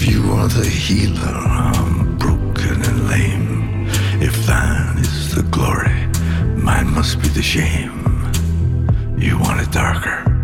you are the healer, I'm broken and lame. If thine is the glory, mine must be the shame. You want it darker,